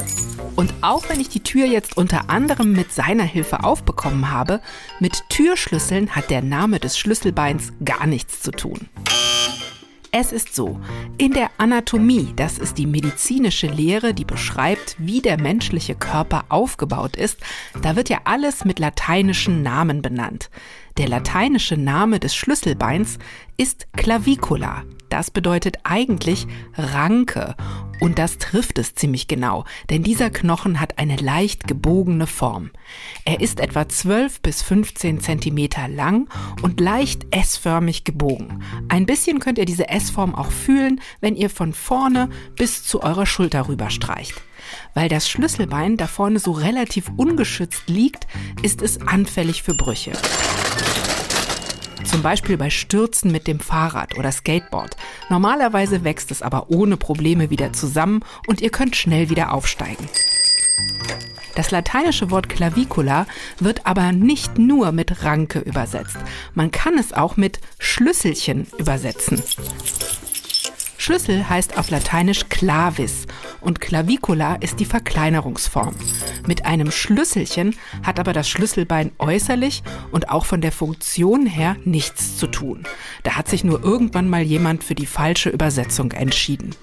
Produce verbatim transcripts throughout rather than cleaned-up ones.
Und auch wenn ich die Tür jetzt unter anderem mit seiner Hilfe aufbekommen habe, mit Türschlüsseln hat der Name des Schlüsselbeins gar nichts zu tun. Es ist so, in der Anatomie, das ist die medizinische Lehre, die beschreibt, wie der menschliche Körper aufgebaut ist, da wird ja alles mit lateinischen Namen benannt. Der lateinische Name des Schlüsselbeins ist Clavicula. Das bedeutet eigentlich Ranke. Und das trifft es ziemlich genau, denn dieser Knochen hat eine leicht gebogene Form. Er ist etwa zwölf bis fünfzehn Zentimeter lang und leicht S-förmig gebogen. Ein bisschen könnt ihr diese S-Form auch fühlen, wenn ihr von vorne bis zu eurer Schulter rüberstreicht. Weil das Schlüsselbein da vorne so relativ ungeschützt liegt, ist es anfällig für Brüche. Zum Beispiel bei Stürzen mit dem Fahrrad oder Skateboard. Normalerweise wächst es aber ohne Probleme wieder zusammen und ihr könnt schnell wieder aufsteigen. Das lateinische Wort Clavicula wird aber nicht nur mit Ranke übersetzt. Man kann es auch mit Schlüsselchen übersetzen. Schlüssel heißt auf Lateinisch clavis und Clavicula ist die Verkleinerungsform. Mit einem Schlüsselchen hat aber das Schlüsselbein äußerlich und auch von der Funktion her nichts zu tun. Da hat sich nur irgendwann mal jemand für die falsche Übersetzung entschieden.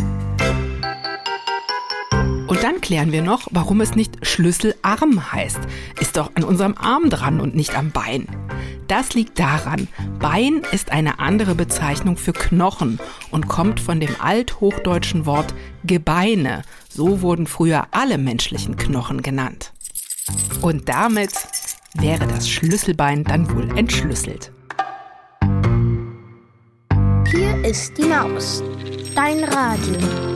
Und dann klären wir noch, warum es nicht Schlüsselarm heißt. Ist doch an unserem Arm dran und nicht am Bein. Das liegt daran, Bein ist eine andere Bezeichnung für Knochen und kommt von dem althochdeutschen Wort Gebeine. So wurden früher alle menschlichen Knochen genannt. Und damit wäre das Schlüsselbein dann wohl entschlüsselt. Hier ist die Maus, dein Radio.